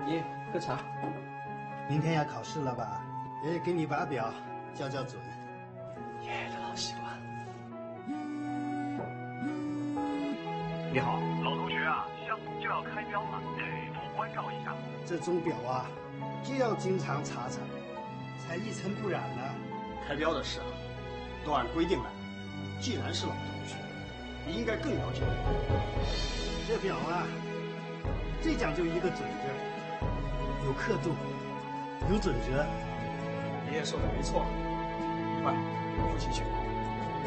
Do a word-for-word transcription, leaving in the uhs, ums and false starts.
爷喝茶。 明天要考试了吧？爷给你把表校校准。 爷爷的老习惯。 你好，老同学啊，项目就要开标了，得多关照一下。 这钟表啊，就要经常查查，才一尘不染呢。 开标的事啊，都按规定来。既然是老同学，你应该更了解我。 这表啊，最讲究一个准字，有刻度，有准则。 爷爷说的没错，快，父亲去。